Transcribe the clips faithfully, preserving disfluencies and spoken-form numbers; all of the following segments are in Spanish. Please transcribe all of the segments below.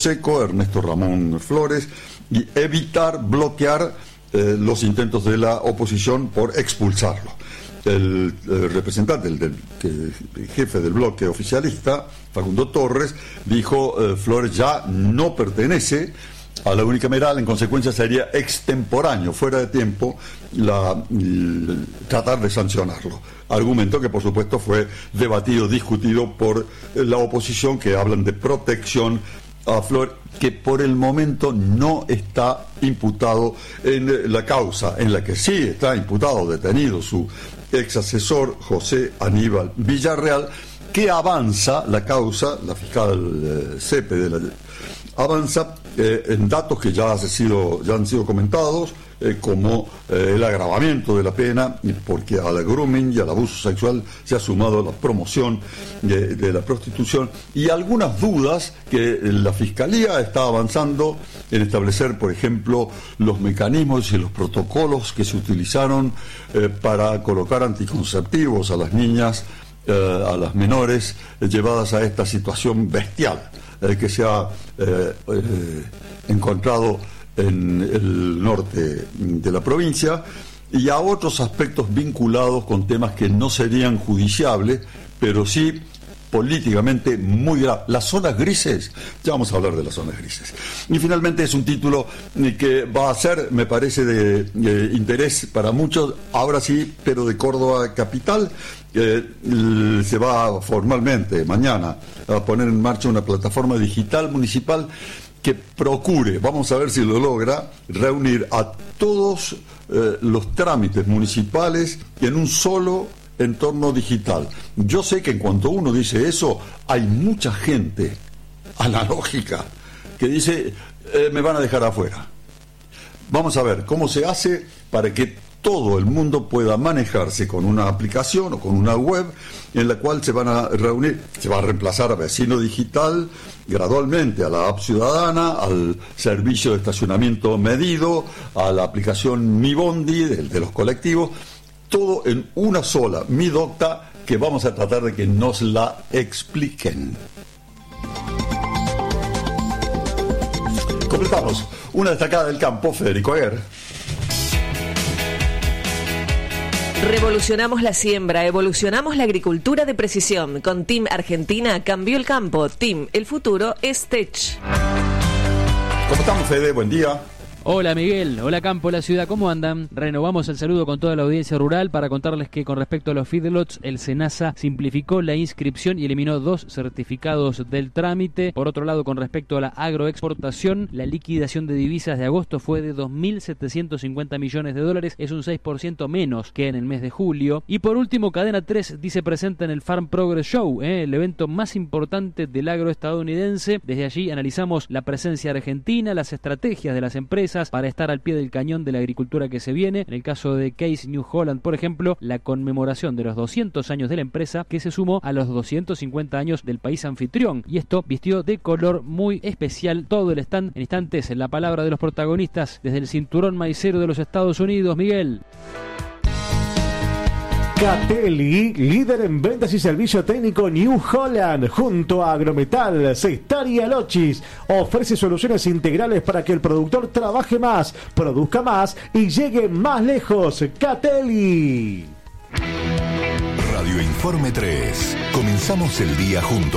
Checo, Ernesto Ramón Flores, y evitar bloquear eh, los intentos de la oposición por expulsarlo. El, el representante, el, del, que, el jefe del bloque oficialista, Facundo Torres, dijo eh, Flores ya no pertenece a la unicameral, en consecuencia sería extemporáneo, fuera de tiempo, la, el, tratar de sancionarlo. Argumento que por supuesto fue debatido, discutido por la oposición, que hablan de protección a Flores, que por el momento no está imputado en la causa, en la que sí está imputado, detenido, su ex asesor José Aníbal Villarreal, que avanza la causa, la fiscal eh, Cepe de la avanza eh, en datos que ya, ha sido, ya han sido comentados, eh, como eh, el agravamiento de la pena, porque al grooming y al abuso sexual se ha sumado la promoción de, de la prostitución, y algunas dudas que la Fiscalía está avanzando en establecer, por ejemplo, los mecanismos y los protocolos que se utilizaron eh, para colocar anticonceptivos a las niñas, eh, a las menores, eh, llevadas a esta situación bestial eh, que se ha eh, eh, encontrado en el norte de la provincia, y a otros aspectos vinculados con temas que no serían judiciables, pero sí políticamente muy grave. Las zonas grises, ya vamos a hablar de las zonas grises. Y finalmente es un título que va a ser, me parece, de, de interés para muchos, ahora sí, pero de Córdoba capital. Eh, se va formalmente mañana a poner en marcha una plataforma digital municipal que procure, vamos a ver si lo logra, reunir a todos eh, los trámites municipales en un solo entorno digital. Yo sé que en cuanto uno dice eso, hay mucha gente analógica que dice, eh, me van a dejar afuera. Vamos a ver cómo se hace para que todo el mundo pueda manejarse con una aplicación o con una web en la cual se van a reunir, se va a reemplazar a Vecino Digital gradualmente, a la app ciudadana, al servicio de estacionamiento medido, a la aplicación Mi Bondi de, de los colectivos, todo en una sola, Mi Docta, que vamos a tratar de que nos la expliquen. Completamos una destacada del campo, Federico Aguer. Revolucionamos la siembra, evolucionamos la agricultura de precisión. Con Team Argentina cambió el campo. Team, el futuro es Tech. ¿Cómo estamos, Fede? Buen día. Hola Miguel, hola Campo, la ciudad, ¿cómo andan? Renovamos el saludo con toda la audiencia rural para contarles que con respecto a los feedlots, el SENASA simplificó la inscripción y eliminó dos certificados del trámite. Por otro lado, con respecto a la agroexportación, la liquidación de divisas de agosto fue de dos mil setecientos cincuenta millones de dólares, es un seis por ciento menos que en el mes de julio. Y por último, Cadena tres dice presente en el Farm Progress Show, ¿eh? el evento más importante del agro estadounidense. Desde allí analizamos la presencia argentina, las estrategias de las empresas para estar al pie del cañón de la agricultura que se viene. En el caso de Case New Holland, por ejemplo, la conmemoración de los doscientos años de la empresa, que se sumó a los doscientos cincuenta años del país anfitrión, y esto vistió de color muy especial todo el stand. En instantes, la palabra de los protagonistas desde el cinturón maicero de los Estados Unidos. Miguel. Catelli, líder en ventas y servicio técnico New Holland, junto a Agrometal, Sestar y Alochis, ofrece soluciones integrales para que el productor trabaje más, produzca más y llegue más lejos. Catelli. Radio Informe tres. Comenzamos el día juntos.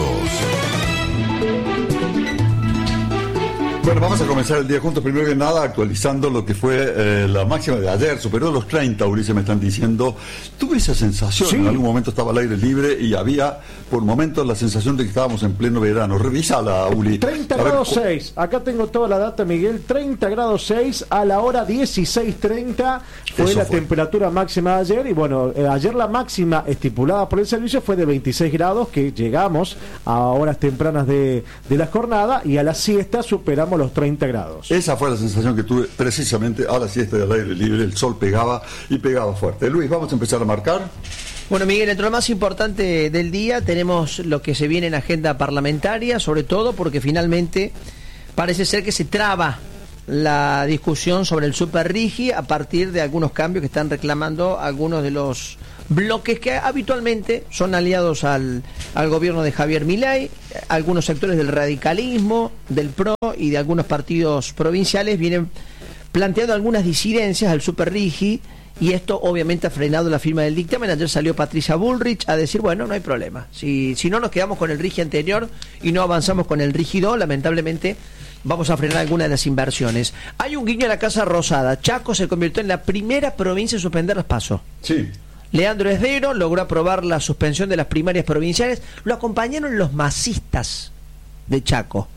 Bueno, vamos a comenzar el día juntos, primero que nada actualizando lo que fue eh, la máxima de ayer, superó los treinta, Ulises, me están diciendo. Tuve esa sensación, sí. En algún momento estaba al aire libre y había por momentos la sensación de que estábamos en pleno verano. Revísala, Uli. treinta grados seis, acá tengo toda la data, Miguel, treinta grados seis a la hora dieciséis treinta fue Eso la fue. temperatura máxima de ayer, y bueno, eh, ayer la máxima estipulada por el servicio fue de veintiséis grados, que llegamos a horas tempranas de, de la jornada, y a la siesta superamos los treinta grados. Esa fue la sensación que tuve precisamente a la siesta del aire libre. El sol pegaba y pegaba fuerte. Luis, vamos a empezar a marcar. Bueno, Miguel, entre lo más importante del día tenemos lo que se viene en agenda parlamentaria, sobre todo porque finalmente parece ser que se traba la discusión sobre el Super Rigi a partir de algunos cambios que están reclamando algunos de los bloques que habitualmente son aliados al, al gobierno de Javier Milei. Algunos sectores del radicalismo, del P R O y de algunos partidos provinciales vienen planteando algunas disidencias al Super Rigi, y esto obviamente ha frenado la firma del dictamen. Ayer salió Patricia Bullrich a decir, bueno, no hay problema, si, si no nos quedamos con el Rigi anterior y no avanzamos con el Rigi dos, lamentablemente vamos a frenar algunas de las inversiones. Hay un guiño a la Casa Rosada. Chaco se convirtió en la primera provincia en suspender las PASO. Sí. Leandro Esdero logró aprobar la suspensión de las primarias provinciales. Lo acompañaron los masistas de Chaco.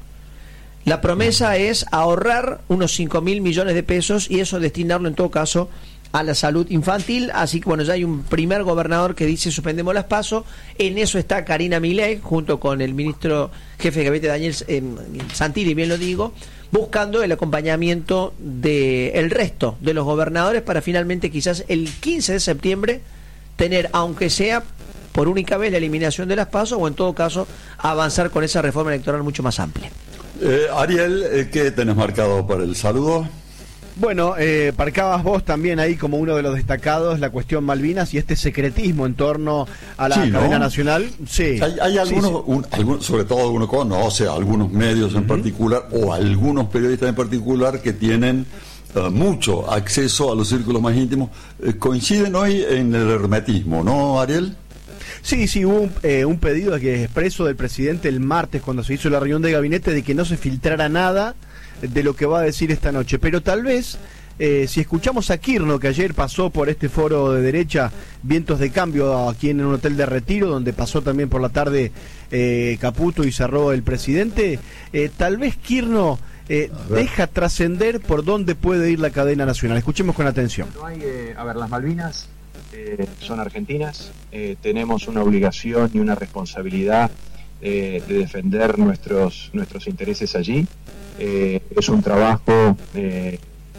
La promesa es ahorrar unos cinco mil millones de pesos y eso destinarlo en todo caso a la salud infantil. Así que bueno, ya hay un primer gobernador que dice suspendemos las PASO. En eso está Karina Milei junto con el ministro jefe de gabinete Daniel eh, Santilli, bien lo digo, buscando el acompañamiento del resto de los gobernadores para finalmente quizás el quince de septiembre tener, aunque sea por única vez, la eliminación de las PASO, o en todo caso avanzar con esa reforma electoral mucho más amplia. Eh, Ariel, eh, ¿qué tenés marcado para el saludo? Bueno, eh, marcabas vos también ahí como uno de los destacados la cuestión Malvinas y este secretismo en torno a la sí, ¿no? cadena nacional. Sí. Hay, hay algunos, sí, sí. Un, algún, sobre todo uno conoce, algunos medios en uh-huh. particular, o algunos periodistas en particular que tienen uh, mucho acceso a los círculos más íntimos. Eh, coinciden hoy en el hermetismo, ¿no, Ariel? Sí, sí, hubo un, eh, un pedido que expreso del presidente el martes cuando se hizo la reunión de gabinete de que no se filtrara nada de lo que va a decir esta noche, pero tal vez eh, si escuchamos a Kirchner, que ayer pasó por este foro de derecha Vientos de Cambio aquí en un hotel de Retiro, donde pasó también por la tarde eh, Caputo y cerró el presidente, eh, tal vez Kirchner eh, deja trascender por dónde puede ir la cadena nacional. Escuchemos con atención. No hay, eh, a ver, las Malvinas eh, son argentinas, eh, tenemos una obligación y una responsabilidad eh, de defender nuestros, nuestros intereses allí. Eh, es un trabajo eh,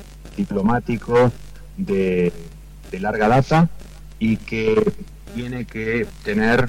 diplomático de, de larga data y que tiene que tener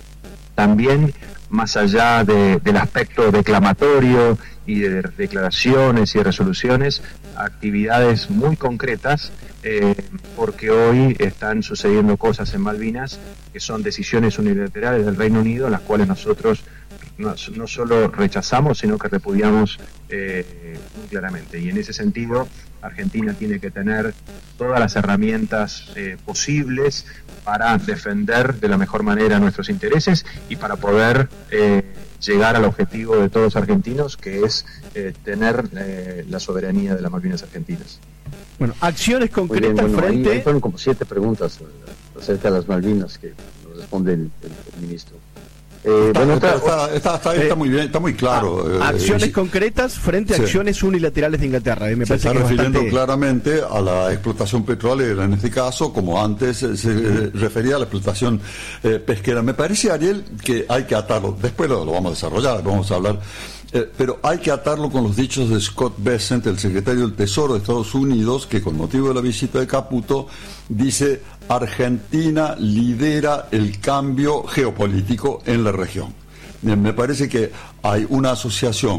también, más allá de, del aspecto declamatorio y de declaraciones y de resoluciones, actividades muy concretas, eh, porque hoy están sucediendo cosas en Malvinas que son decisiones unilaterales del Reino Unido, las cuales nosotros no, no solo rechazamos, sino que repudiamos eh, muy claramente. Y en ese sentido, Argentina tiene que tener todas las herramientas eh, posibles para defender de la mejor manera nuestros intereses y para poder eh, llegar al objetivo de todos los argentinos, que es eh, tener eh, la soberanía de las Malvinas argentinas. Bueno, acciones concretas bien, bueno, frente... Ahí, ahí fueron como siete preguntas acerca de las Malvinas que nos responde el, el, el ministro. Eh, está, bueno, está, otra, está, está, está, está muy bien, está muy claro. A, acciones eh, concretas frente a sí. acciones unilaterales de Inglaterra. Eh, me se parece está que refiriendo bastante... claramente a la explotación petrolera en este caso, como antes eh, se eh, refería a la explotación eh, pesquera. Me parece, Ariel, que hay que atarlo. Después lo, lo vamos a desarrollar, vamos a hablar. Eh, pero hay que atarlo con los dichos de Scott Bessent, el secretario del Tesoro de Estados Unidos, que con motivo de la visita de Caputo dice: Argentina lidera el cambio geopolítico en la región. Me parece que hay una asociación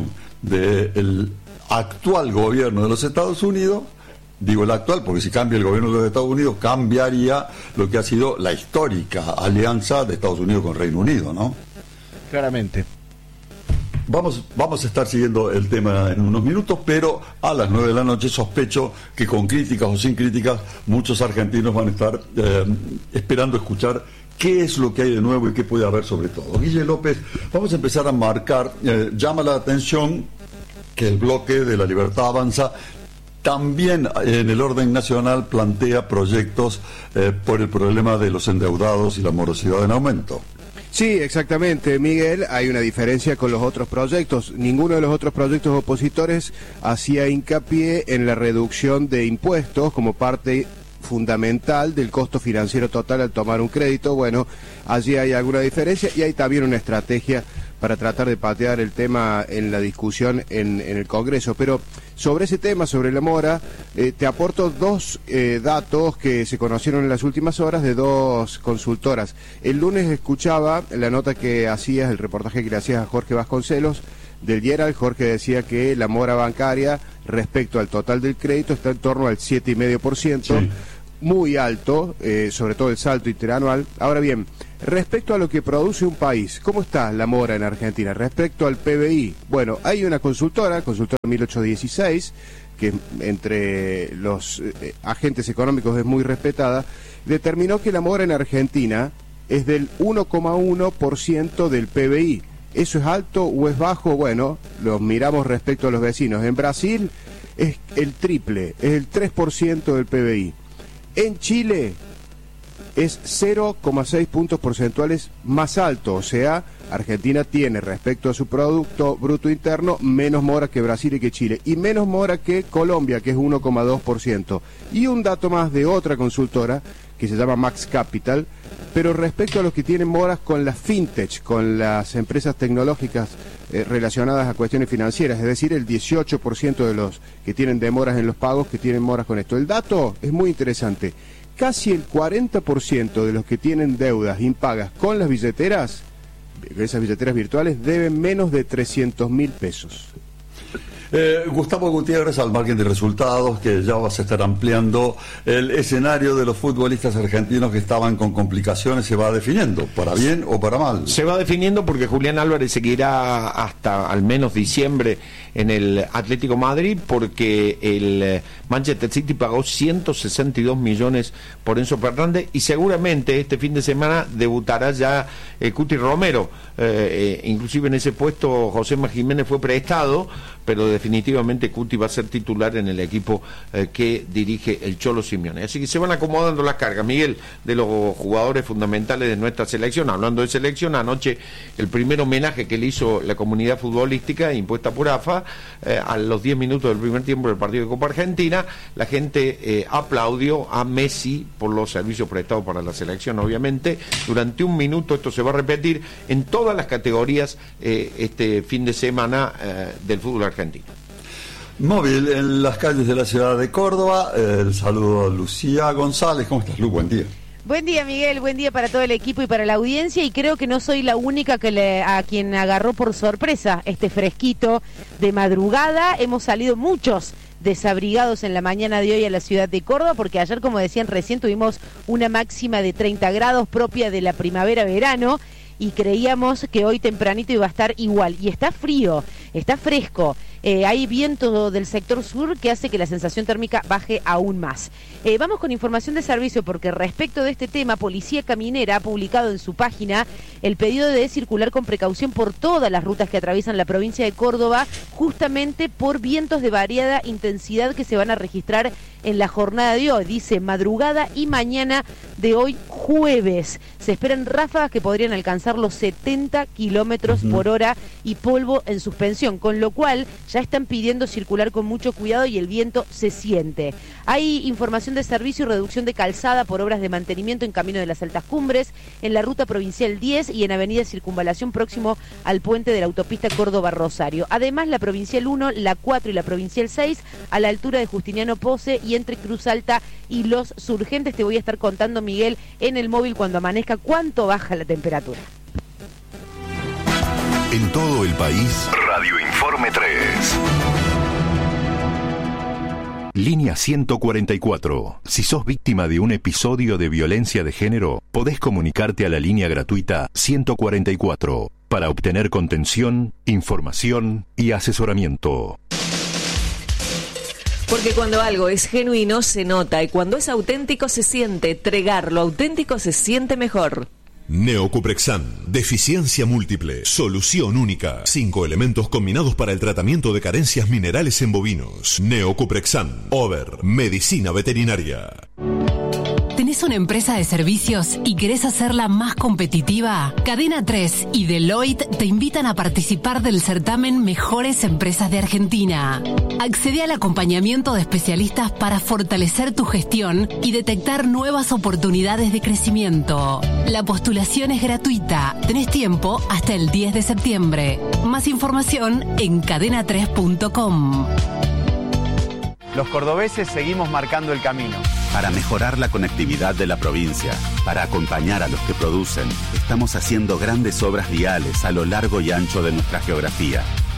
del actual gobierno de los Estados Unidos, digo el actual porque si cambia el gobierno de los Estados Unidos cambiaría lo que ha sido la histórica alianza de Estados Unidos con Reino Unido, ¿no? Claramente. Vamos, vamos a estar siguiendo el tema en unos minutos, pero a las nueve de la noche sospecho que con críticas o sin críticas muchos argentinos van a estar eh, esperando escuchar qué es lo que hay de nuevo y qué puede haber sobre todo. Guille López, vamos a empezar a marcar, eh, llama la atención que el bloque de La Libertad Avanza también en el orden nacional plantea proyectos eh, por el problema de los endeudados y la morosidad en aumento. Sí, exactamente, Miguel. Hay una diferencia con los otros proyectos. Ninguno de los otros proyectos opositores hacía hincapié en la reducción de impuestos como parte fundamental del costo financiero total al tomar un crédito. Bueno, allí hay alguna diferencia y hay también una estrategia para tratar de patear el tema en la discusión en, en el Congreso. Pero sobre ese tema, sobre la mora, eh, te aporto dos eh, datos que se conocieron en las últimas horas de dos consultoras. El lunes escuchaba la nota que hacías, el reportaje que le hacías a Jorge Vasconcelos del Gerald. Jorge decía que la mora bancaria respecto al total del crédito está en torno al siete coma cinco por ciento. Sí. muy alto, eh, sobre todo el salto interanual. Ahora bien, respecto a lo que produce un país, ¿cómo está la mora en Argentina? Respecto al P B I, bueno, hay una consultora, consultora mil ochocientos dieciséis, que entre los eh, agentes económicos es muy respetada, determinó que la mora en Argentina es del uno coma uno por ciento del P B I. ¿Eso es alto o es bajo? Bueno, lo miramos respecto a los vecinos. En Brasil es el triple, es el tres por ciento del P B I. En Chile es cero coma seis puntos porcentuales más alto, o sea, Argentina tiene respecto a su Producto Bruto Interno menos mora que Brasil y que Chile, y menos mora que Colombia, que es uno coma dos por ciento. Y un dato más de otra consultora, que se llama Max Capital, pero respecto a los que tienen moras con las fintech, con las empresas tecnológicas eh, relacionadas a cuestiones financieras, es decir, el dieciocho por ciento de los que tienen demoras en los pagos, que tienen moras con esto. El dato es muy interesante. Casi el cuarenta por ciento de los que tienen deudas impagas con las billeteras, esas billeteras virtuales, deben menos de trescientos mil pesos. Eh, Gustavo Gutiérrez, al margen de resultados, que ya vas a estar ampliando el escenario de los futbolistas argentinos que estaban con complicaciones, se va definiendo, para bien o para mal. Se va definiendo porque Julián Álvarez seguirá hasta al menos diciembre en el Atlético Madrid, porque el Manchester City pagó ciento sesenta y dos millones por Enzo Fernández, y seguramente este fin de semana debutará ya eh, Cuti Romero. Eh, eh, inclusive en ese puesto José Jiménez fue prestado, pero definitivamente Cuti va a ser titular en el equipo eh, que dirige el Cholo Simeone. Así que se van acomodando las cargas, Miguel, de los jugadores fundamentales de nuestra selección. Hablando de selección, anoche el primer homenaje que le hizo la comunidad futbolística impuesta por A F A, eh, a los diez minutos del primer tiempo del partido de Copa Argentina, la gente eh, aplaudió a Messi por los servicios prestados para la selección, obviamente. Durante un minuto esto se va a repetir en todas las categorías eh, este fin de semana eh, del fútbol argentino. Móvil en las calles de la ciudad de Córdoba. El saludo a Lucía González. ¿Cómo estás, Lu? Buen día. Buen día, Miguel, buen día para todo el equipo y para la audiencia, y creo que no soy la única que le, a quien agarró por sorpresa este fresquito de madrugada. Hemos salido muchos desabrigados en la mañana de hoy a la ciudad de Córdoba, porque ayer, como decían recién, tuvimos una máxima de treinta grados propia de la primavera-verano, y creíamos que hoy tempranito iba a estar igual, y está frío, está fresco. Eh, hay viento del sector sur que hace que la sensación térmica baje aún más. Eh, vamos con información de servicio, porque respecto de este tema, Policía Caminera ha publicado en su página el pedido de circular con precaución por todas las rutas que atraviesan la provincia de Córdoba, justamente por vientos de variada intensidad que se van a registrar en la jornada de hoy. Dice madrugada y mañana de hoy jueves. Se esperan ráfagas que podrían alcanzar los setenta kilómetros uh-huh. por hora y polvo en suspensión, con lo cual ya están pidiendo circular con mucho cuidado y el viento se siente. Hay información de servicio y reducción de calzada por obras de mantenimiento en Camino de las Altas Cumbres, en la ruta provincial diez y en Avenida Circunvalación próximo al puente de la autopista Córdoba-Rosario. Además, la provincial uno, la cuatro y la provincial seis a la altura de Justiniano Pose y entre Cruz Alta y Los Surgentes. Te voy a estar contando, Miguel, en el móvil cuando amanezca cuánto baja la temperatura. En todo el país, Radio Informe tres. Línea ciento cuarenta y cuatro. Si sos víctima de un episodio de violencia de género, podés comunicarte a la línea gratuita ciento cuarenta y cuatro para obtener contención, información y asesoramiento. Porque cuando algo es genuino se nota, y cuando es auténtico se siente. Tregar lo auténtico se siente mejor. Neocuprexan, deficiencia múltiple, solución única. Cinco elementos combinados para el tratamiento de carencias minerales en bovinos. Neocuprexan, Over, medicina veterinaria. ¿Tenés una empresa de servicios y querés hacerla más competitiva? Cadena tres y Deloitte te invitan a participar del certamen Mejores Empresas de Argentina. Accede al acompañamiento de especialistas para fortalecer tu gestión y detectar nuevas oportunidades de crecimiento. La postulación es gratuita. Tenés tiempo hasta el diez de septiembre. Más información en cadena tres punto com. Los cordobeses seguimos marcando el camino. Para mejorar la conectividad de la provincia, para acompañar a los que producen, estamos haciendo grandes obras viales a lo largo y ancho de nuestra geografía.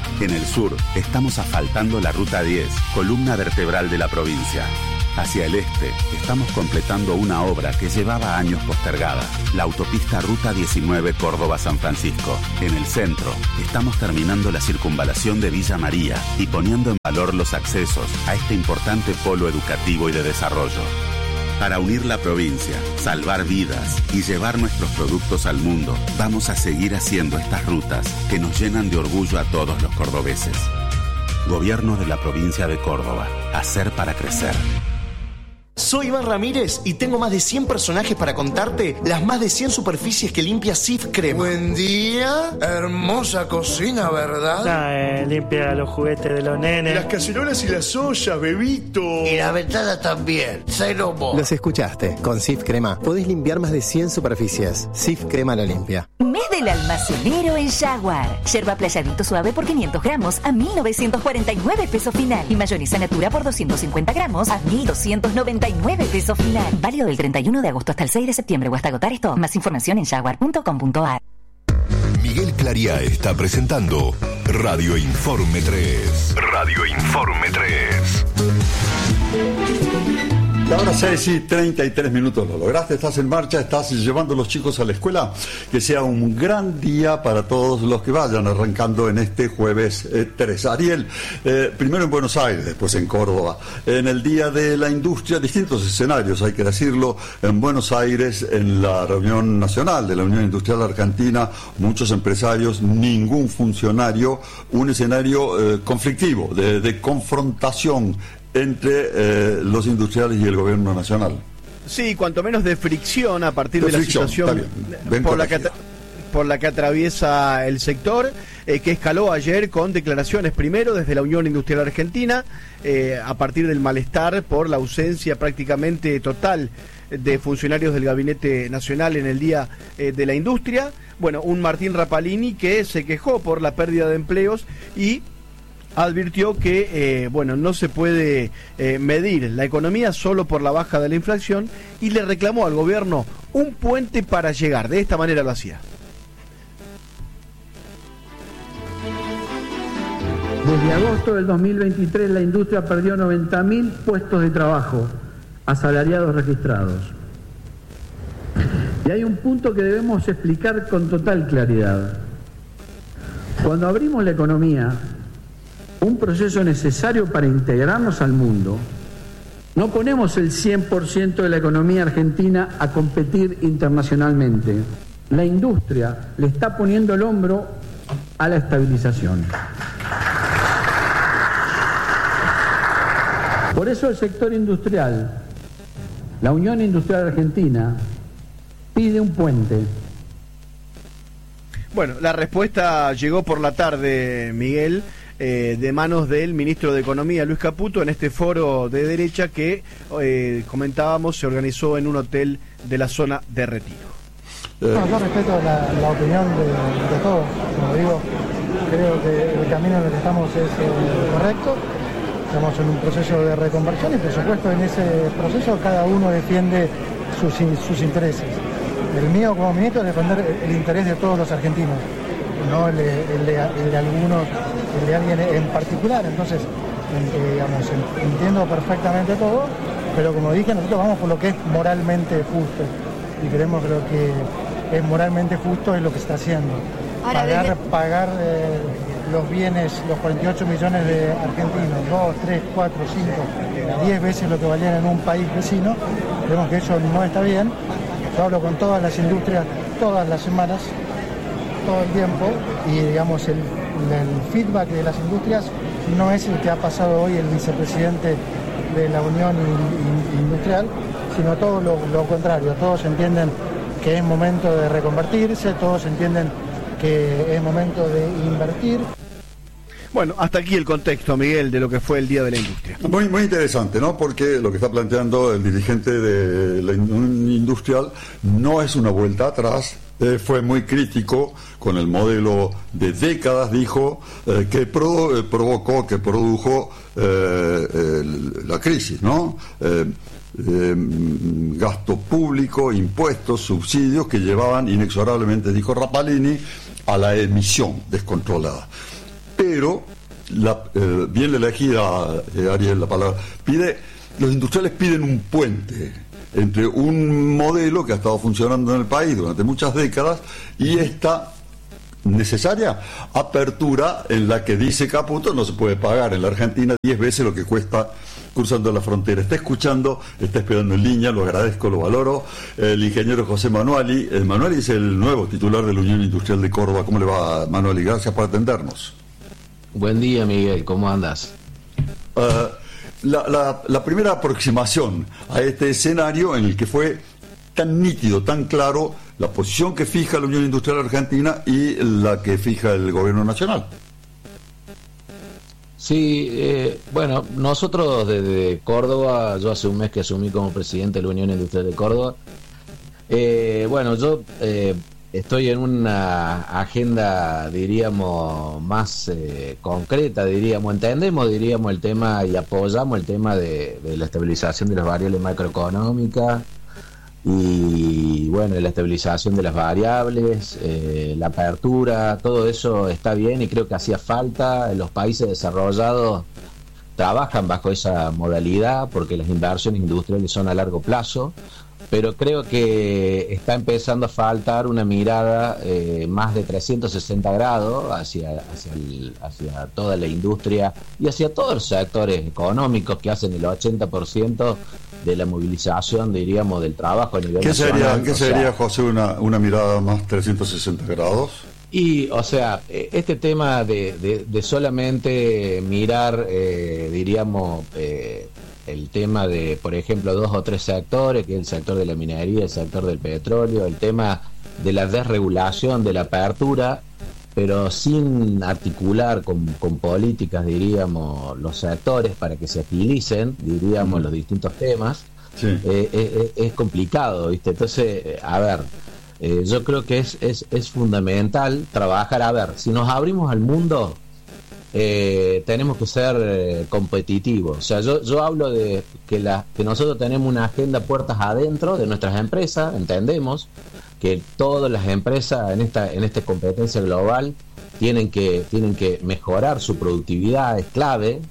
En el sur, estamos asfaltando la Ruta diez, columna vertebral de la provincia. Hacia el este, estamos completando una obra que llevaba años postergada, la autopista Ruta diecinueve Córdoba-San Francisco. En el centro, estamos terminando la circunvalación de Villa María y poniendo en valor los accesos a este importante polo educativo y de desarrollo. Para unir la provincia, salvar vidas y llevar nuestros productos al mundo, vamos a seguir haciendo estas rutas que nos llenan de orgullo a todos los cordobeses. Gobierno de la provincia de Córdoba. Hacer para crecer. Soy Iván Ramírez y tengo más de cien personajes para contarte las más de cien superficies que limpia Cif Crema. Buen día, hermosa cocina, ¿verdad? Ah, eh, limpia los juguetes de los nenes. Las cacerolas y las ollas, bebito. Y la ventana también, cero mo. Los escuchaste, con Cif Crema podés limpiar más de cien superficies. Cif Crema lo limpia. Mes del almacenero en Jaguar. Yerba playadito suave por quinientos gramos a mil novecientos cuarenta y nueve pesos final. Y mayonesa natura por doscientos cincuenta gramos a mil doscientos noventa y nueve pesos final. Válido del treinta y uno de agosto hasta el seis de septiembre o hasta agotar esto. Más información en jaguar punto com punto a r. Miguel Claría está presentando Radio Informe tres. Radio Informe tres. Y ahora seis y treinta y tres minutos, lo lograste, estás en marcha, estás llevando a los chicos a la escuela. Que sea un gran día para todos los que vayan arrancando en este jueves eh, tres. Ariel, eh, primero en Buenos Aires, después en Córdoba. En el Día de la Industria, distintos escenarios, hay que decirlo. En Buenos Aires, en la reunión nacional de la Unión Industrial Argentina, muchos empresarios, ningún funcionario, un escenario eh, conflictivo, de, de confrontación entre eh, los industriales y el gobierno nacional. Sí, cuanto menos de fricción a partir de, de fricción, la situación por la, que, por la que atraviesa el sector, eh, que escaló ayer con declaraciones primero desde la Unión Industrial Argentina, eh, a partir del malestar por la ausencia prácticamente total de funcionarios del Gabinete Nacional en el Día eh, de la Industria. Bueno, un Martín Rapalini que se quejó por la pérdida de empleos y advirtió que eh, bueno, no se puede eh, medir la economía solo por la baja de la inflación y le reclamó al gobierno un puente para llegar. De esta manera lo hacía. Desde agosto del dos mil veintitrés la industria perdió noventa mil puestos de trabajo asalariados registrados. Y hay un punto que debemos explicar con total claridad. Cuando abrimos la economía, un proceso necesario para integrarnos al mundo, no ponemos el cien por ciento de la economía argentina a competir internacionalmente. La industria le está poniendo el hombro a la estabilización. Por eso el sector industrial, la Unión Industrial Argentina, pide un puente. Bueno, la respuesta llegó por la tarde, Miguel, Eh, de manos del ministro de Economía, Luis Caputo, en este foro de derecha que eh, comentábamos se organizó en un hotel de la zona de Retiro. No, yo respeto la, la opinión de, de todos, como digo, creo que el camino en el que estamos es eh, correcto, estamos en un proceso de reconversión y por supuesto en ese proceso cada uno defiende sus, sus intereses. El mío como ministro es defender el interés de todos los argentinos, no el de, el de, el de algunos, el de alguien en particular. Entonces, eh, digamos, entiendo perfectamente todo, pero como dije, nosotros vamos por lo que es moralmente justo y creemos que lo que es moralmente justo es lo que se está haciendo. Ahora, pagar desde... pagar eh, los bienes, los cuarenta y ocho millones de argentinos, dos, tres, cuatro, cinco, diez veces lo que valían en un país vecino, creemos que eso no está bien. Yo hablo con todas las industrias todas las semanas, todo el tiempo, y digamos el, el feedback de las industrias no es el que ha pasado hoy el vicepresidente de la Unión Industrial, sino todo lo, lo contrario. Todos entienden que es momento de reconvertirse, todos entienden que es momento de invertir. Bueno, hasta aquí el contexto, Miguel, de lo que fue el Día de la Industria. Muy, muy interesante, ¿no? Porque lo que está planteando el dirigente de la Unión Industrial no es una vuelta atrás. Eh, fue muy crítico con el modelo de décadas, dijo, eh, que pro, eh, provocó, que produjo eh, el, la crisis, ¿no? Eh, eh, gasto público, impuestos, subsidios que llevaban inexorablemente, dijo Rapalini, a la emisión descontrolada. pero la, eh, bien elegida, eh, Ariel, la palabra, pide, los industriales piden un puente entre un modelo que ha estado funcionando en el país durante muchas décadas y esta necesaria apertura en la que dice Caputo no se puede pagar en la Argentina diez veces lo que cuesta cruzando la frontera. Está escuchando, está esperando en línea, lo agradezco, lo valoro, el ingeniero José Manuali. El Manuali es el nuevo titular de la Unión Industrial de Córdoba. ¿Cómo le va, Manuali? Gracias por atendernos. Buen día, Miguel, ¿cómo andas? Uh, la, la, la primera aproximación a este escenario en el que fue tan nítido, tan claro la posición que fija la Unión Industrial Argentina y la que fija el gobierno nacional. Sí, eh, bueno, nosotros desde Córdoba, yo hace un mes que asumí como presidente de la Unión Industrial de Córdoba, eh, bueno, yo eh, estoy en una agenda, diríamos, más eh, concreta, diríamos, entendemos, diríamos, el tema y apoyamos el tema de, de la estabilización de las variables macroeconómicas, y bueno, la estabilización de las variables, eh, la apertura, todo eso está bien y creo que hacía falta. Los países desarrollados trabajan bajo esa modalidad porque las inversiones industriales son a largo plazo, pero creo que está empezando a faltar una mirada eh, más de trescientos sesenta grados hacia, hacia, el, hacia toda la industria y hacia todos los sectores económicos que hacen el ochenta por ciento de la movilización, diríamos, del trabajo a nivel ¿Qué nacional. Sería, ¿Qué o sería, sea, José, una, una mirada más trescientos sesenta grados? Y, o sea, este tema de, de, de solamente mirar, eh, diríamos, eh, el tema de, por ejemplo, dos o tres sectores, que es el sector de la minería, el sector del petróleo, el tema de la desregulación, de la apertura, pero sin articular con, con políticas, diríamos, los sectores para que se agilicen, diríamos, mm. los distintos temas, sí. eh, eh, es complicado, ¿viste? Entonces, a ver, eh, yo creo que es, es, es fundamental trabajar, a ver, si nos abrimos al mundo, eh, tenemos que ser eh, competitivos. O sea, yo, yo hablo de que, la, que nosotros tenemos una agenda puertas adentro de nuestras empresas, entendemos que todas las empresas en esta en esta competencia global tienen que tienen que mejorar su productividad, es clave,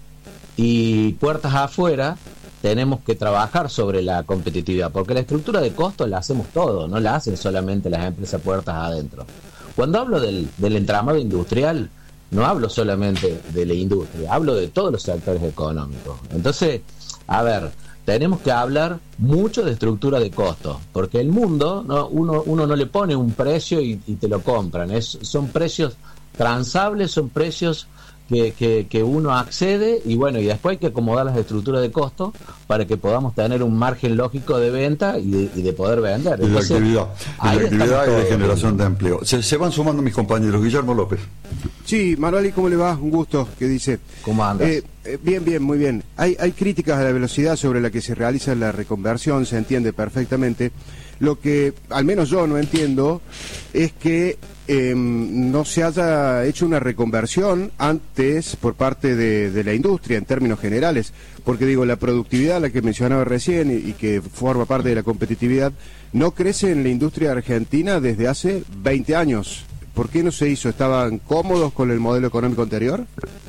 y puertas afuera tenemos que trabajar sobre la competitividad, porque la estructura de costos la hacemos todos, no la hacen solamente las empresas puertas adentro. Cuando hablo del, del entramado industrial, no hablo solamente de la industria, hablo de todos los sectores económicos. Entonces, a ver, tenemos que hablar mucho de estructura de costos, porque el mundo, ¿no? uno, uno no le pone un precio y, y te lo compran, es, son precios transables, son precios que, que, que uno accede, y bueno, y después hay que acomodar las estructuras de costos para que podamos tener un margen lógico de venta y de, y de poder vender. Y de Entonces, actividad, y de, actividad y de generación de empleo. Se, se van sumando mis compañeros. Guillermo López. Sí, Manuel, ¿cómo le va? Un gusto. ¿Qué dice? ¿Cómo andas? Eh, eh, bien, bien, muy bien. Hay, hay críticas a la velocidad sobre la que se realiza la reconversión, se entiende perfectamente. Lo que al menos yo no entiendo es que eh, no se haya hecho una reconversión antes por parte de, de la industria en términos generales, porque digo, la productividad, la que mencionaba recién y, y que forma parte de la competitividad, no crece en la industria argentina desde hace veinte años. ¿Por qué no se hizo? ¿Estaban cómodos con el modelo económico anterior?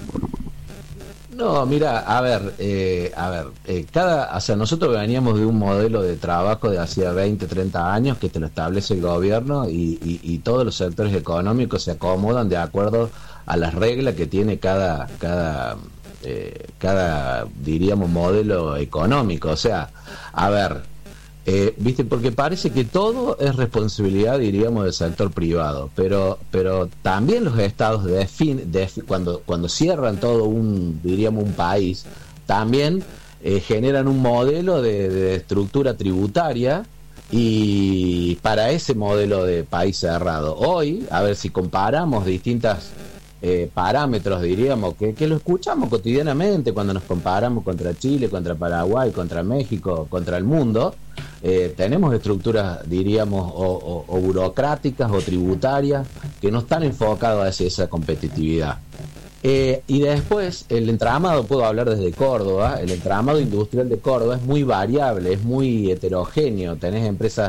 No, mira, a ver, eh, a ver, eh, cada, o sea, nosotros veníamos de un modelo de trabajo de hacía veinte, treinta años que te lo establece el gobierno y, y, y todos los sectores económicos se acomodan de acuerdo a las reglas que tiene cada, cada, eh, cada, diríamos, modelo económico. O sea, a ver, Eh, viste, porque parece que todo es responsabilidad, diríamos, del sector privado, pero pero también los estados defin, defi, cuando cuando cierran todo un, diríamos, un país, también eh, generan un modelo de, de estructura tributaria, y para ese modelo de país cerrado, hoy, a ver si comparamos distintas eh, parámetros, diríamos, que, que lo escuchamos cotidianamente cuando nos comparamos contra Chile, contra Paraguay, contra México, contra el mundo. Eh, tenemos estructuras, diríamos, o, o, o burocráticas o tributarias que no están enfocadas hacia esa competitividad. Eh, y después, el entramado, puedo hablar desde Córdoba, el entramado industrial de Córdoba es muy variable, es muy heterogéneo. Tenés empresas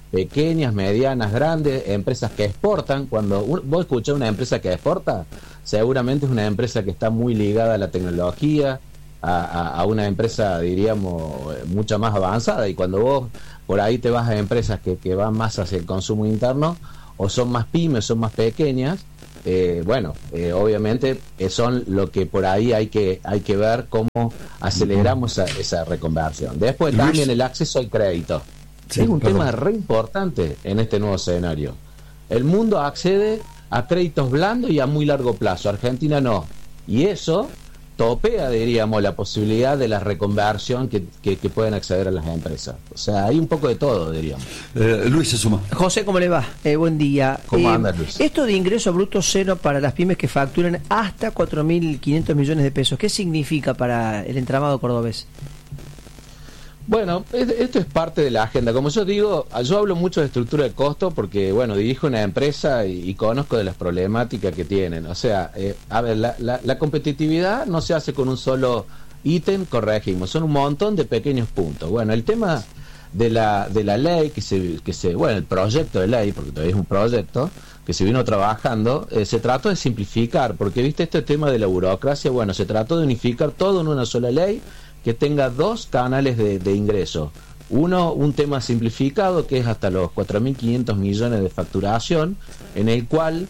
pequeñas, medianas, grandes, empresas que exportan. Cuando un, vos escuchás una empresa que exporta, seguramente es una empresa que está muy ligada a la tecnología, a, a, a una empresa, diríamos, mucho más avanzada. Y cuando vos por ahí te vas a empresas que, que van más hacia el consumo interno, o son más pymes, son más pequeñas, eh, bueno, eh, obviamente eh, son lo que por ahí hay que hay que ver cómo aceleramos esa, esa reconversión. Después Luis. También el acceso al crédito. Sí, es un perdón. tema re importante en este nuevo escenario. El mundo accede a créditos blandos y a muy largo plazo, Argentina no. Y eso topea, diríamos, la posibilidad de la reconversión que, que, que pueden acceder a las empresas. O sea, hay un poco de todo, diríamos. Eh, Luis se suma. José, ¿cómo le va? Eh, buen día. ¿Cómo Eh, anda, Luis? Esto de ingreso bruto cero para las pymes que facturan hasta cuatro mil quinientos millones de pesos, ¿qué significa para el entramado cordobés? Bueno, es- esto es parte de la agenda. Como yo digo, yo hablo mucho de estructura de costo porque, bueno, dirijo una empresa y, y conozco de las problemáticas que tienen. O sea, eh, a ver, la, la- la competitividad no se hace con un solo ítem, corregimos, son un montón de pequeños puntos. Bueno, el tema de la de la ley que se que se bueno, el proyecto de ley, porque todavía es un proyecto que se vino trabajando, eh, se trató de simplificar, porque viste este tema de la burocracia, bueno, se trató de unificar todo en una sola ley que tenga dos canales de, de ingreso. Uno, un tema simplificado que es hasta los cuatro mil quinientos millones de facturación, en el cual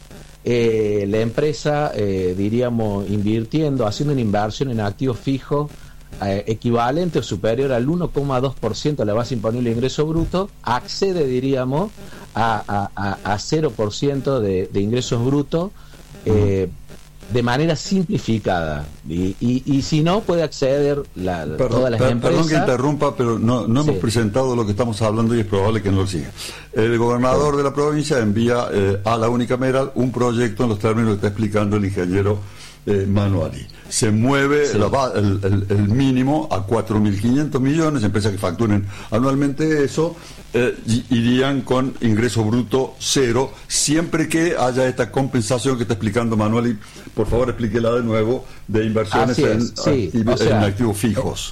eh, la empresa, eh, diríamos, invirtiendo, haciendo una inversión en activos fijos eh, equivalente o superior al uno coma dos por ciento de la base imponible de ingreso bruto, accede, diríamos, a, a, a, a cero por ciento de, de ingresos brutos eh, de manera simplificada. Y, y, y si no, puede acceder la, Perdón, todas las per- empresas. perdón que interrumpa, pero no, no hemos Sí. presentado lo que estamos hablando y es probable que no lo siga. El gobernador de la provincia envía eh, a la unicameral un proyecto en los términos que está explicando el ingeniero eh, Manuali. Se mueve Sí. la ba- el, el- el mínimo a cuatro mil quinientos millones, empresas que facturen anualmente eso, eh, y- irían con ingreso bruto cero, siempre que haya esta compensación que está explicando Manuali. Por favor, explíquela de nuevo, de inversiones Así en, es, sí. activ- O sea, en activos fijos.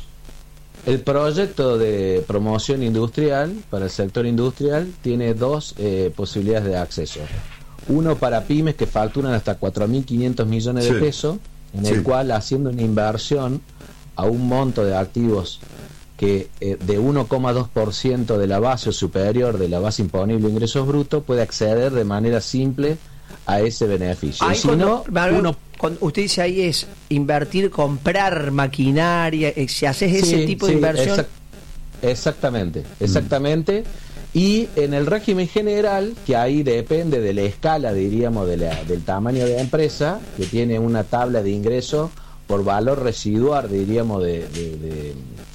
El proyecto de promoción industrial para el sector industrial tiene dos eh, posibilidades de acceso. Uno para pymes que facturan hasta cuatro mil quinientos millones de Sí. pesos, en Sí. el cual, haciendo una inversión a un monto de activos que eh, de uno coma dos por ciento de la base o superior de la base imponible de ingresos brutos, puede acceder de manera simple a ese beneficio. Y Ahí si cuando, no, Manuel, uno cuando usted dice ahí es invertir, comprar maquinaria, eh, si haces ese Sí, tipo de sí, inversión, exact- exactamente, exactamente. Y en el régimen general, que ahí depende de la escala, diríamos, de la- del tamaño de la empresa, que tiene una tabla de ingreso por valor residual, diríamos, de, de- de-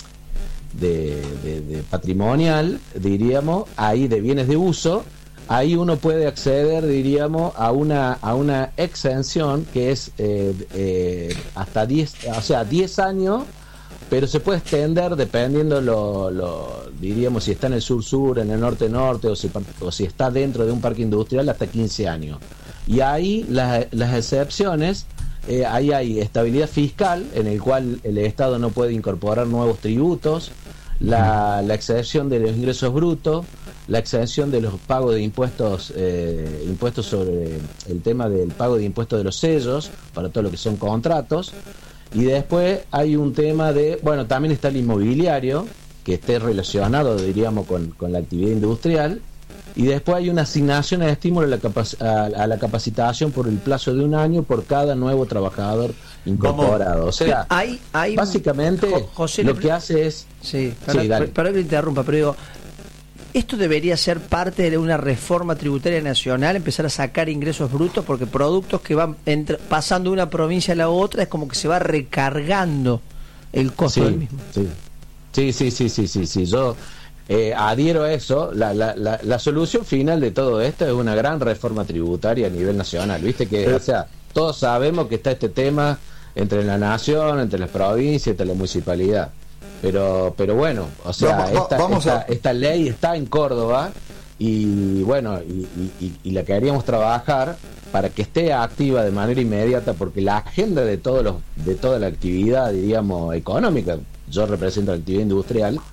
de- de- de patrimonial, diríamos, ahí de bienes de uso, ahí uno puede acceder, diríamos, a una a una exención que es eh, eh, hasta diez, o sea, diez años, pero se puede extender dependiendo lo, lo diríamos, si está en el sur-sur, en el norte-norte, o si, par- o si está dentro de un parque industrial, hasta quince años. Y ahí las, las excepciones, eh, ahí hay estabilidad fiscal, en el cual el Estado no puede incorporar nuevos tributos, la, la exención de los ingresos brutos, la exención de los pagos de impuestos, eh, impuestos sobre el tema del pago de impuestos de los sellos, para todo lo que son contratos. Y después hay un tema de, bueno, también está el inmobiliario, que esté relacionado, diríamos, con, con la actividad industrial. Y después hay una asignación de estímulo a la, capac- a, a la capacitación por el plazo de un año por cada nuevo trabajador incorporado. O sea, hay, hay básicamente Jo- José, lo lo- que hace es... sí, Sí, perdón, dale. per- perdón que interrumpa, pero digo, esto debería ser parte de una reforma tributaria nacional, empezar a sacar ingresos brutos, porque productos que van entre- pasando de una provincia a la otra es como que se va recargando el costo Sí, del mismo. sí. Sí, sí, sí, sí, sí, sí. Yo eh, adhiero a eso. La, la, la, la solución final de todo esto es una gran reforma tributaria a nivel nacional. Viste que, Eh. o sea, todos sabemos que está este tema entre la nación, entre las provincias, entre la municipalidad. Pero, pero bueno, o sea, Vamos- va- esta, vamos esta, a- esta ley está en Córdoba y bueno, y, y- y- y la queríamos trabajar para que esté activa de manera inmediata, porque la agenda de todos los, de toda la actividad, diríamos, económica, yo represento la actividad industrial,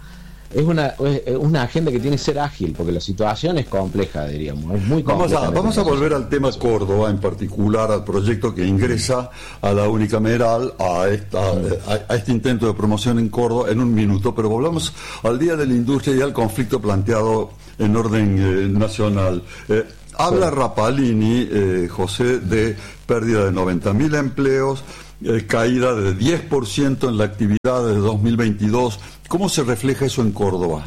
es una, es una agenda que tiene que ser ágil, porque la situación es compleja, diríamos, es muy Vamos compleja. a, vamos a volver al tema Córdoba, en particular al proyecto que ingresa a la unicameral, a, esta, a, a este intento de promoción en Córdoba, en un minuto, pero volvamos al Día de la Industria y al conflicto planteado en orden eh, nacional. Eh, habla sí. Rapalini, eh, José, de pérdida de noventa mil empleos, eh, caída de diez por ciento en la actividad de dos mil veintidós. ¿Cómo se refleja eso en Córdoba?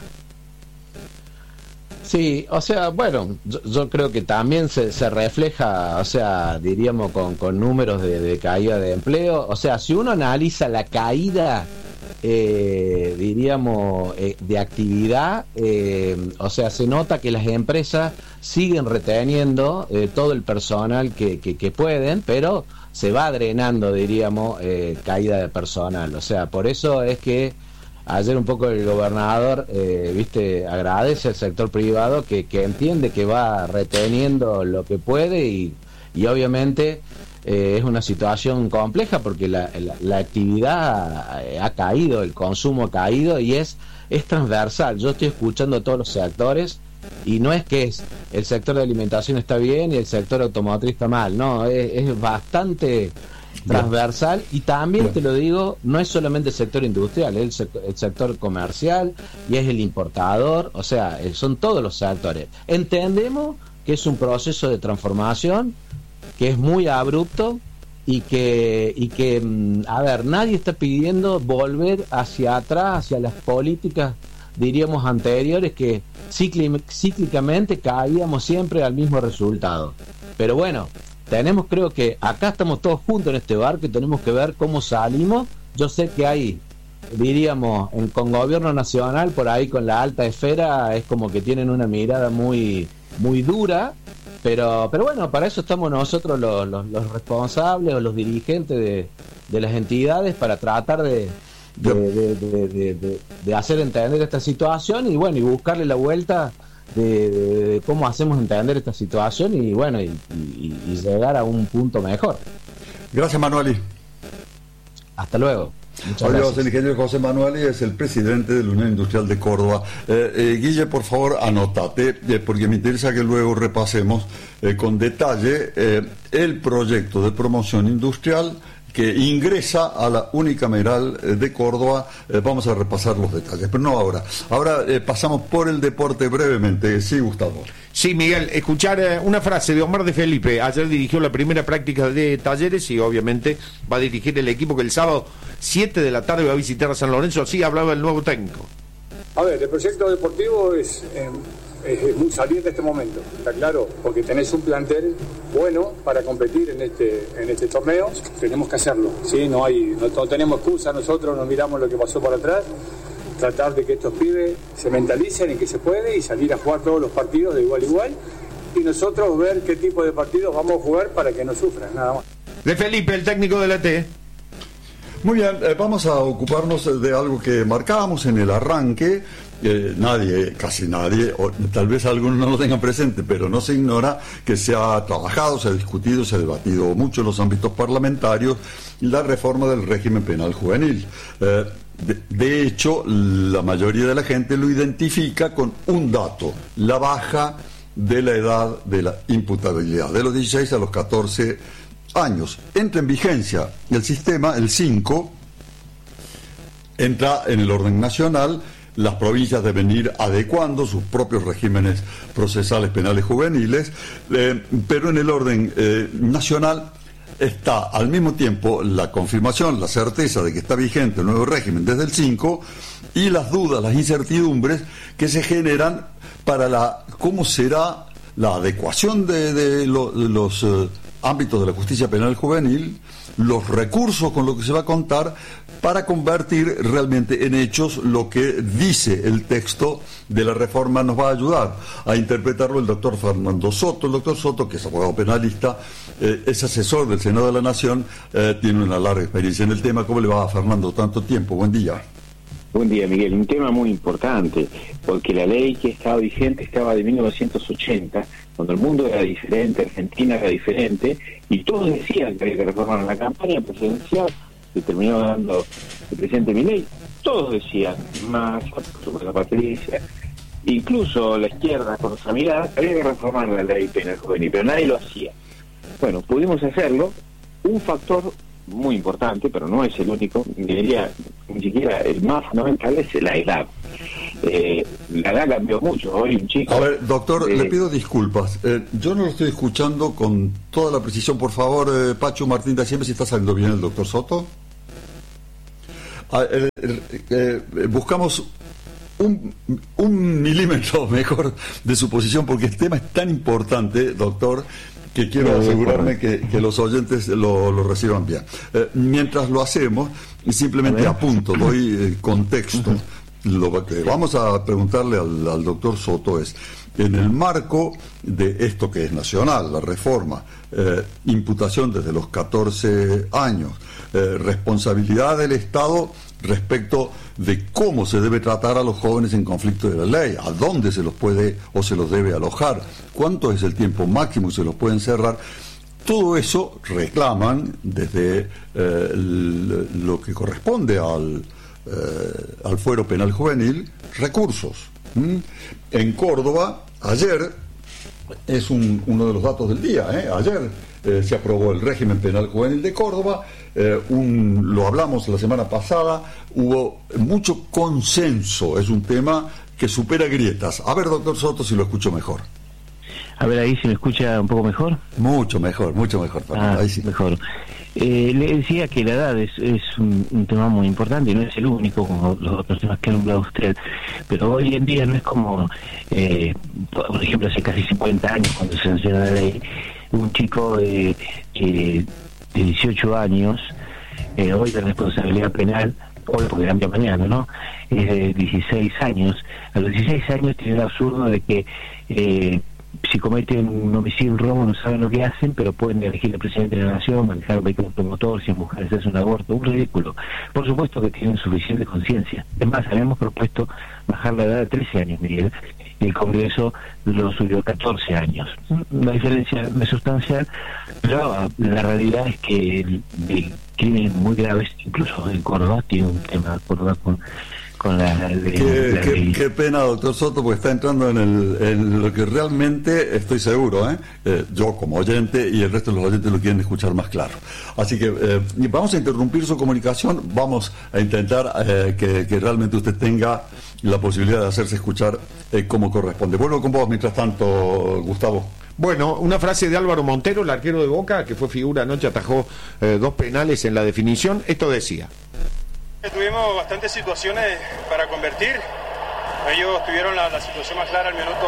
Sí, o sea, bueno, yo, yo creo que también se, se refleja, o sea, diríamos con, con números de, de caída de empleo. O sea, si uno analiza la caída, eh, diríamos, eh, de actividad, eh, o sea, se nota que las empresas siguen reteniendo eh, todo el personal que, que, que pueden, pero se va drenando, diríamos, eh, caída de personal. O sea, por eso es que ayer un poco el gobernador, eh, viste, agradece al sector privado que, que entiende que va reteniendo lo que puede y, y obviamente eh, es una situación compleja porque la, la, la actividad ha caído, el consumo ha caído y es, es transversal. Yo estoy escuchando a todos los sectores y no es que es, el sector de alimentación está bien y el sector automotriz está mal, no, es, es bastante transversal y también te lo digo, no es solamente el sector industrial, es el sector, el sector comercial y es el importador, o sea, son todos los sectores. Entendemos que es un proceso de transformación que es muy abrupto y que, y que a ver, nadie está pidiendo volver hacia atrás, hacia las políticas, diríamos, anteriores, que cíclicamente caíamos siempre al mismo resultado. Pero bueno, tenemos, creo que acá estamos todos juntos en este barco y tenemos que ver cómo salimos. Yo sé que hay, diríamos, en, con gobierno nacional, por ahí con la alta esfera, es como que tienen una mirada muy muy dura, pero pero bueno, para eso estamos nosotros los, los, los responsables o los dirigentes de, de las entidades, para tratar de de, de, de, de, de, de hacer entender esta situación y bueno, y buscarle la vuelta De, de, de cómo hacemos entender esta situación y bueno y, y, y llegar a un punto mejor. Gracias, Manueli. Hasta luego. Muchas Hoy gracias. El ingeniero José Manueli es el presidente de la Unión Industrial de Córdoba. Eh, eh, Guille, por favor, anótate, eh, porque me interesa que luego repasemos eh, con detalle eh, el proyecto de promoción industrial que ingresa a la unicameral de Córdoba. Eh, vamos a repasar los detalles, pero no ahora. Ahora eh, pasamos por el deporte brevemente. Sí, Gustavo. Sí, Miguel, escuchar eh, una frase de Omar de Felipe. Ayer dirigió la primera práctica de Talleres y obviamente va a dirigir el equipo que el sábado siete de la tarde va a visitar a San Lorenzo. Así hablaba el nuevo técnico. A ver, el proyecto deportivo es... Eh... es muy salir de este momento, está claro, porque tenés un plantel bueno para competir en este en este torneo, tenemos que hacerlo, ¿sí? No hay no, no tenemos excusa, nosotros nos miramos lo que pasó por atrás, tratar de que estos pibes se mentalicen en que se puede y salir a jugar todos los partidos de igual a igual y nosotros ver qué tipo de partidos vamos a jugar para que no sufran, nada más. De Felipe, el técnico de la T. Muy bien, eh, vamos a ocuparnos de algo que marcábamos en el arranque. Eh, nadie, casi nadie, o tal vez algunos no lo tengan presente, pero no se ignora que se ha trabajado, se ha discutido, se ha debatido mucho en los ámbitos parlamentarios la reforma del régimen penal juvenil. Eh, de, de hecho, la mayoría de la gente lo identifica con un dato: la baja de la edad de la imputabilidad, de los dieciséis a los catorce años. Entra en vigencia el sistema, el cinco, entra en el orden nacional. Las provincias deben ir adecuando sus propios regímenes procesales penales juveniles, eh, pero en el orden eh, nacional está al mismo tiempo la confirmación, la certeza de que está vigente el nuevo régimen desde el cinco y las dudas, las incertidumbres que se generan para la cómo será la adecuación de, de, lo, de los eh, ámbitos de la justicia penal juvenil, los recursos con los que se va a contar para convertir realmente en hechos lo que dice el texto de la reforma. Nos va a ayudar a interpretarlo el doctor Fernando Soto. El doctor Soto, que es abogado penalista, eh, es asesor del Senado de la Nación, eh, tiene una larga experiencia en el tema. ¿Cómo le va a Fernando tanto tiempo? Buen día. Buen día, Miguel. Un tema muy importante, porque la ley que estaba vigente estaba de mil novecientos ochenta, cuando el mundo era diferente, Argentina era diferente, y todos decían que había que reformar la campaña presidencial que terminó dando el presidente Milei. todos decían, más la Patricia, incluso la izquierda con nuestra mirada, había que reformar la ley penal juvenil, pero nadie lo hacía. Bueno, pudimos hacerlo. Un factor muy importante, pero no es el único, diría, ni siquiera el más fundamental, es la edad. Eh, la edad cambió mucho. Hoy un chico... A ver, doctor, eh, le pido disculpas. Eh, yo no lo estoy escuchando con toda la precisión. Por favor, eh, Pacho Martín de siempre, si está saliendo bien el doctor Soto. Ah, eh, eh, eh, buscamos un, un milímetro mejor de su posición, porque el tema es tan importante, doctor, que quiero asegurarme que, que los oyentes lo, lo reciban bien. Eh, mientras lo hacemos, simplemente apunto, doy eh, contexto. Uh-huh. Lo que vamos a preguntarle al, al doctor Soto es, en el marco de esto que es nacional, la reforma, eh, imputación desde los catorce años, eh, responsabilidad del Estado respecto de cómo se debe tratar a los jóvenes en conflicto de la ley, a dónde se los puede o se los debe alojar, cuánto es el tiempo máximo que se los puede encerrar. Todo eso reclaman desde eh, el, lo que corresponde al, eh, al fuero penal juvenil, recursos. ¿Mm? En Córdoba, ayer, es un, uno de los datos del día, ¿eh? ayer eh, se aprobó el régimen penal juvenil de Córdoba. Eh, un, lo hablamos la semana pasada, hubo mucho consenso, es un tema que supera grietas. A ver, doctor Soto, si lo escucho mejor. A ver, ahí se me escucha un poco mejor. Mucho mejor, mucho mejor. Ah, ahí sí. Mejor. Eh, le decía que la edad es, es un, un tema muy importante y no es el único, como los otros temas que ha nombrado usted, pero hoy en día no es como, eh, por ejemplo, hace casi cincuenta años cuando se sancionó la ley, un chico de... Eh, de dieciocho años, eh, hoy la responsabilidad penal, hoy porque cambia mañana, ¿no? Es de dieciséis años. A los dieciséis años tiene el absurdo de que eh, si cometen un homicidio, un robo, no saben lo que hacen, pero pueden elegir al presidente de la nación, manejar un vehículo automotor, si es mujer se hace un aborto, un ridículo. Por supuesto que tienen suficiente conciencia. Es más, habíamos propuesto bajar la edad de trece años, Miguel, y el Congreso lo subió a catorce años. La diferencia no es sustancial, pero la realidad es que el, el crimen muy grave, incluso en Córdoba, tiene un tema Córdoba con con la, de, qué, la qué, qué pena, doctor Soto, porque está entrando en, el, en lo que realmente estoy seguro, ¿eh? Eh, yo como oyente y el resto de los oyentes lo quieren escuchar más claro. Así que eh, vamos a interrumpir su comunicación, vamos a intentar eh, que, que realmente usted tenga la posibilidad de hacerse escuchar eh, como corresponde. Vuelvo con vos mientras tanto, Gustavo. Bueno, una frase de Álvaro Montero, el arquero de Boca, que fue figura anoche, atajó eh, dos penales en la definición. Esto decía: tuvimos bastantes situaciones para convertir. Ellos tuvieron la, la situación más clara al minuto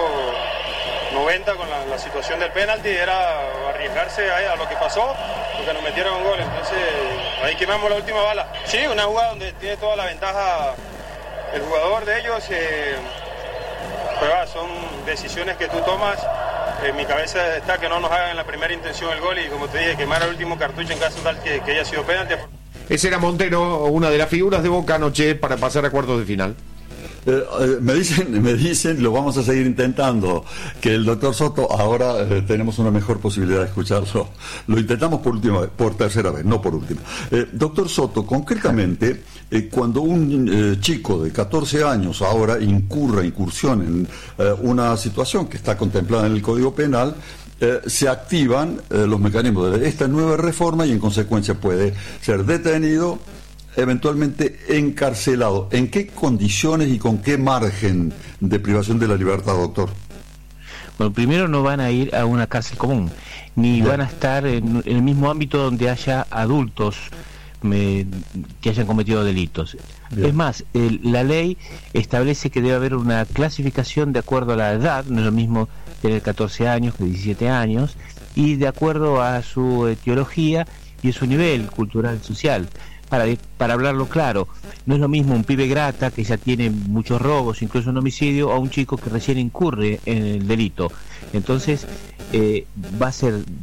noventa con la, la situación del penalti, era arriesgarse a, a lo que pasó, porque nos metieron un gol. Entonces ahí quemamos la última bala. Sí, una jugada donde tiene toda la ventaja el jugador de ellos, eh, pero ah, son decisiones que tú tomas. En mi cabeza está que no nos hagan en la primera intención el gol y, como te dije, quemar el último cartucho en caso tal que, que haya sido penalti. Ese era Montero, una de las figuras de Boca anoche para pasar a cuartos de final. Eh, eh, me dicen, me dicen, lo vamos a seguir intentando, que el doctor Soto, ahora eh, tenemos una mejor posibilidad de escucharlo. Lo intentamos por última vez, por tercera vez, no por última. Eh, doctor Soto, concretamente, eh, cuando un eh, chico de catorce años ahora incurra, incursión en eh, una situación que está contemplada en el Código Penal, Eh, se activan eh, los mecanismos de esta nueva reforma y en consecuencia puede ser detenido, eventualmente encarcelado. ¿En qué condiciones y con qué margen de privación de la libertad, doctor? Bueno, primero no van a ir a una cárcel común, ni Bien. van a estar en, en el mismo ámbito donde haya adultos me, que hayan cometido delitos. Bien. Es más, el, la ley establece que debe haber una clasificación de acuerdo a la edad, no es lo mismo tener catorce años que diecisiete años, y de acuerdo a su etiología y a su nivel cultural y social. Para, para hablarlo claro, no es lo mismo un pibe grata que ya tiene muchos robos, incluso un homicidio, a un chico que recién incurre en el delito. Entonces, eh, va a ser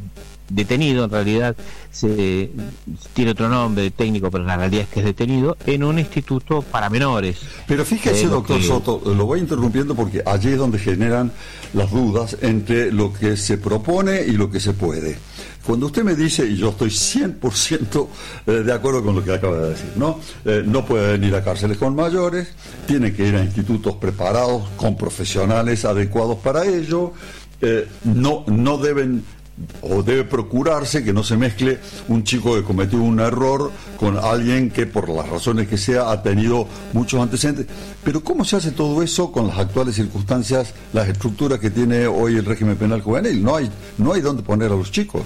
detenido, en realidad se tiene otro nombre de técnico, pero la realidad es que es detenido en un instituto para menores. Pero fíjese, eh, doctor que... Soto, lo voy interrumpiendo porque allí es donde generan las dudas entre lo que se propone y lo que se puede. Cuando usted me dice, y yo estoy cien por ciento de acuerdo con lo que acaba de decir, ¿no? Eh, no pueden ir a cárceles con mayores, tienen que ir a institutos preparados con profesionales adecuados para ello, eh, no, no deben o debe procurarse que no se mezcle un chico que cometió un error con alguien que por las razones que sea ha tenido muchos antecedentes. Pero ¿cómo se hace todo eso con las actuales circunstancias, las estructuras que tiene hoy el régimen penal juvenil? No hay, no hay dónde poner a los chicos.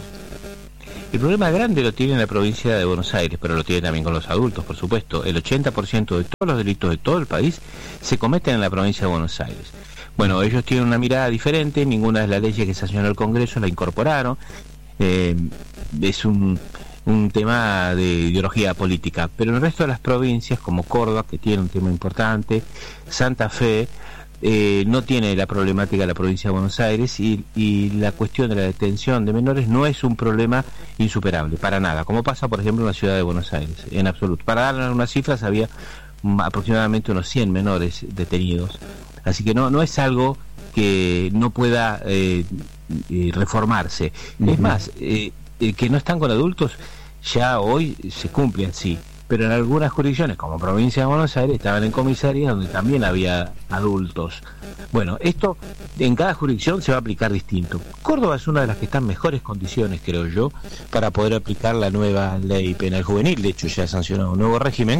El problema grande lo tiene en la provincia de Buenos Aires, pero lo tiene también con los adultos, por supuesto. El ochenta por ciento de todos los delitos de todo el país se cometen en la provincia de Buenos Aires. Bueno, ellos tienen una mirada diferente, ninguna de las leyes que sancionó el Congreso la incorporaron. Eh, es un, un tema de ideología política, pero en el resto de las provincias, como Córdoba, que tiene un tema importante, Santa Fe, eh, no tiene la problemática de la provincia de Buenos Aires, y, y la cuestión de la detención de menores no es un problema insuperable, para nada, como pasa, por ejemplo, en la ciudad de Buenos Aires, en absoluto. Para dar unas cifras, había aproximadamente unos cien menores detenidos. Así que no no es algo que no pueda eh, eh, reformarse. Uh-huh. Es más, eh, eh, que no están con adultos ya hoy se cumple así, pero en algunas jurisdicciones, como provincia de Buenos Aires, estaban en comisarías donde también había adultos. Bueno, esto en cada jurisdicción se va a aplicar distinto. Córdoba es una de las que está en mejores condiciones, creo yo, para poder aplicar la nueva ley penal juvenil. De hecho, ya ha sancionado un nuevo régimen.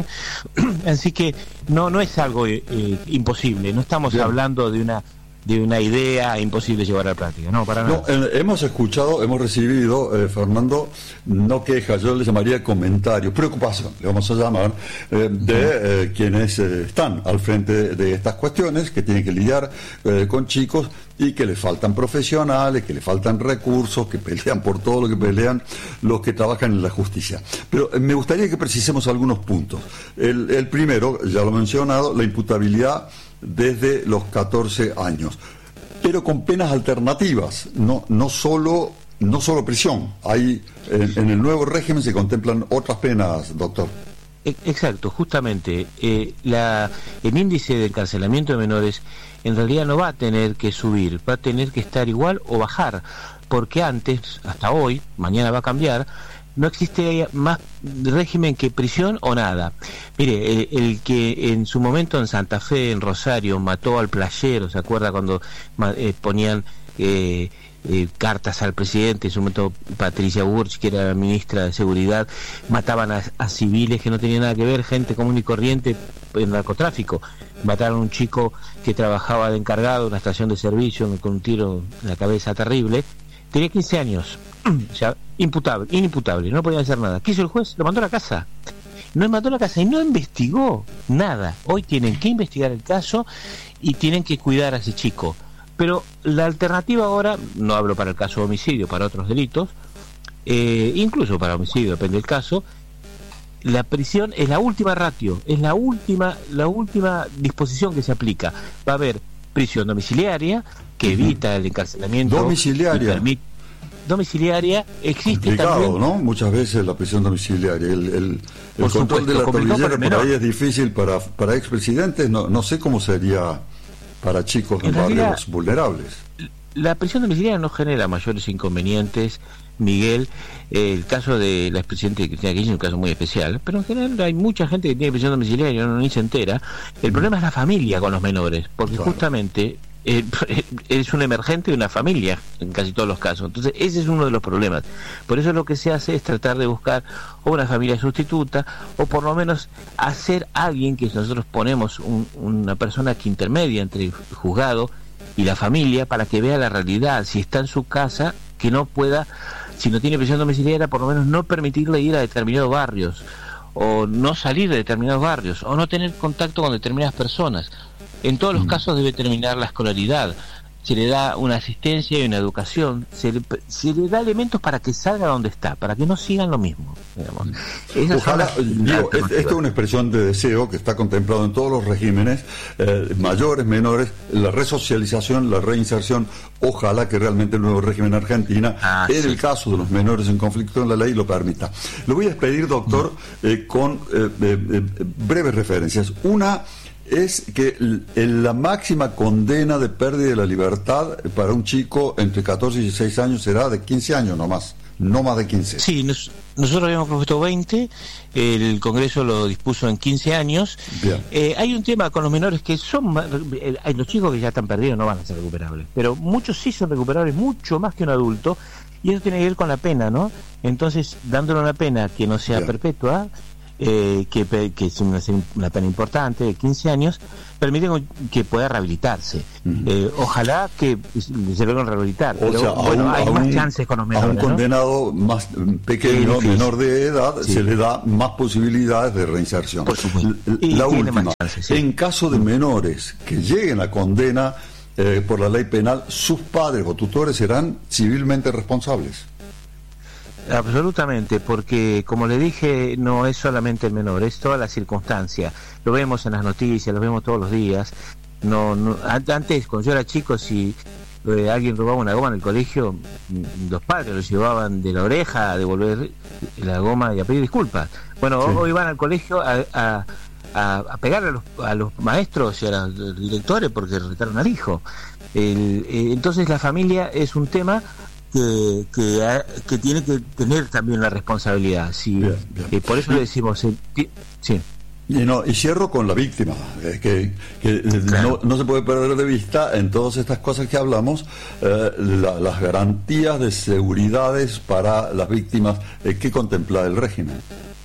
Así que no no es algo eh, imposible. No estamos Bien. hablando de una de una idea imposible llevar a la práctica, no, para nada. No, eh, hemos escuchado, hemos recibido, eh, Fernando, no quejas, yo le llamaría comentarios, preocupación, le vamos a llamar, eh, de eh, quienes eh, están al frente de, de estas cuestiones, que tienen que lidiar eh, con chicos y que le faltan profesionales, que le faltan recursos, que pelean por todo lo que pelean los que trabajan en la justicia. Pero eh, me gustaría que precisemos algunos puntos. El, el primero, ya lo he mencionado, la imputabilidad desde los catorce años, pero con penas alternativas, no no solo no solo prisión. Hay en, en el nuevo régimen se contemplan otras penas, doctor. Exacto, justamente eh, la el índice de encarcelamiento de menores en realidad no va a tener que subir, va a tener que estar igual o bajar, porque antes, hasta hoy, mañana va a cambiar, no existe más régimen que prisión o nada. Mire, el, el que en su momento en Santa Fe, en Rosario, mató al playero, ¿se acuerda cuando eh, ponían eh, eh, cartas al presidente? En su momento Patricia Burch, que era la ministra de Seguridad, mataban a, a civiles que no tenían nada que ver, gente común y corriente en narcotráfico. Mataron a un chico que trabajaba de encargado en una estación de servicio con un tiro en la cabeza terrible. Tenía quince años, ya imputable, inimputable, no podía hacer nada. ¿Qué hizo el juez? Lo mandó a la casa. No mandó a la casa y no investigó nada. Hoy tienen que investigar el caso y tienen que cuidar a ese chico. Pero la alternativa ahora, no hablo para el caso de homicidio, para otros delitos, eh, incluso para homicidio, depende del caso, la prisión es la última ratio, es la última, la última disposición que se aplica. Va a haber prisión domiciliaria, que evita el encarcelamiento. Domiciliaria. Permite, domiciliaria existe complicado, también. ¿no? Muchas veces la prisión domiciliaria. El, el, el control supuesto, de la tobillera por ahí no. es difícil para, para expresidentes. No, no sé cómo sería para chicos en, en barrios realidad, vulnerables. La prisión domiciliaria no genera mayores inconvenientes, Miguel. Eh, el caso de la expresidente Cristina Kirchner es un caso muy especial, pero en general hay mucha gente que tiene prisión domiciliaria y no ni se entera. El mm. problema es la familia con los menores, porque claro. justamente Eh, es un emergente de una familia en casi todos los casos. Entonces ese es uno de los problemas. Por eso lo que se hace es tratar de buscar o una familia sustituta o por lo menos hacer alguien que nosotros ponemos un, una persona que intermedia entre el juzgado y la familia para que vea la realidad. Si está en su casa, que no pueda, si no tiene prisión domiciliaria, por lo menos no permitirle ir a determinados barrios o no salir de determinados barrios o no tener contacto con determinadas personas. En todos los casos debe terminar la escolaridad. se le da una asistencia y una educación, se le, se le da elementos para que salga donde está, para que no sigan lo mismo, digamos. Esas Ojalá, son las digo, es- esta es una expresión de deseo que está contemplado en todos los regímenes, eh, mayores, menores, la resocialización, la reinserción. Ojalá que realmente el nuevo régimen argentina, Ah, en sí. el caso de los menores en conflicto en la ley, lo permita. Lo voy a despedir, doctor, eh, con eh, eh, eh, breves referencias. Una es que l- el- la máxima condena de pérdida de la libertad para un chico entre catorce y dieciséis años será de quince años nomás, no más de quince. Sí, nos- nosotros habíamos propuesto veinte, el Congreso lo dispuso en quince años. Bien. Eh, hay un tema con los menores que son, ma- eh, hay los chicos que ya están perdidos no van a ser recuperables, pero muchos sí son recuperables, mucho más que un adulto, y eso tiene que ver con la pena, ¿no? Entonces, dándole una pena que no sea Bien. perpetua, eh, que, pe- que es una, una pena importante de quince años, permite que pueda rehabilitarse. Eh, ojalá que se logren rehabilitar, O pero sea, bueno, a un, hay a más un- chances con los a menores, un ¿no? condenado más mm, pequeño, Sí, difícil. menor de edad, Sí. se le da más posibilidades de reinserción. Por supuesto. L- Y La tiene más última, chances, sí. en caso de menores que lleguen a condena eh, por la ley penal, sus padres o tutores serán civilmente responsables. Absolutamente, porque como le dije, no es solamente el menor, es toda la circunstancia. Lo vemos en las noticias, lo vemos todos los días. No, no an- antes, cuando yo era chico, si eh, alguien robaba una goma en el colegio, mm, los padres los llevaban de la oreja a devolver la goma y a pedir disculpas. Bueno, Sí. hoy van al colegio a, a, a, a pegar a los, a los maestros y a los directores porque retaron al hijo. El- eh, entonces la familia es un tema que, que, ha- que tiene que tener también la responsabilidad. Sí, Bien, bien. eh, por eso le decimos, eh, ti- sí. Y, no, y cierro con la víctima, eh, que, que, eh, no, no se puede perder de vista en todas estas cosas que hablamos, eh, la- las garantías de seguridades para las víctimas eh, que contempla el régimen.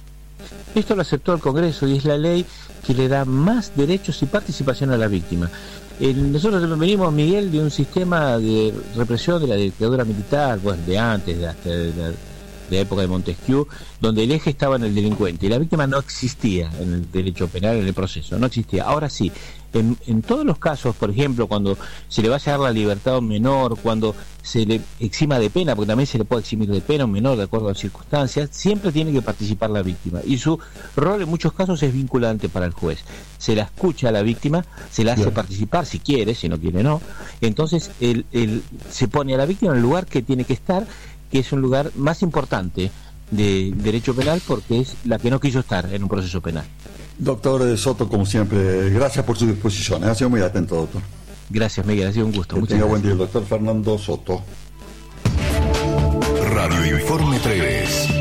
Esto lo aceptó el Congreso y es la ley que le da más derechos y participación a la víctima. Eh, nosotros venimos, Miguel, de un sistema de represión de la dictadura militar, bueno, de antes, de hasta de la, de la época de Montesquieu, donde el eje estaba en el delincuente y la víctima no existía en el derecho penal, en el proceso, no existía. Ahora sí, en, en todos los casos, por ejemplo, cuando se le va a dar la libertad a un menor, cuando se le exima de pena, porque también se le puede eximir de pena a un menor de acuerdo a las circunstancias, siempre tiene que participar la víctima y su rol en muchos casos es vinculante para el juez. Se la escucha a la víctima, se la hace Bien. participar si quiere, si no quiere no. Entonces el, el, se pone a la víctima en el lugar que tiene que estar, que es un lugar más importante de derecho penal porque es la que no quiso estar en un proceso penal. Doctor Soto, como siempre, gracias por su disposición. Ha sido muy atento, doctor. Gracias, Miguel, ha sido un gusto. Que Muchas tenga gracias. buen día, el doctor Fernando Soto. Radio Informe tres.